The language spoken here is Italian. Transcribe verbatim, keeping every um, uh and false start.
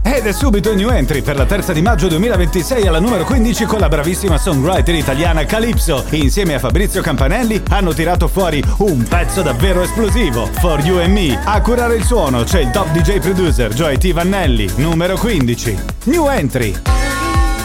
Ed è subito in new entry per la terza di maggio duemilaventisei alla numero quindici con la bravissima songwriter italiana Calypso. Insieme a Fabrizio Campanelli hanno tirato fuori un pezzo davvero esplosivo, For You and Me. A curare il suono c'è il top D J producer Joy T. Vannelli, numero quindici. New entry.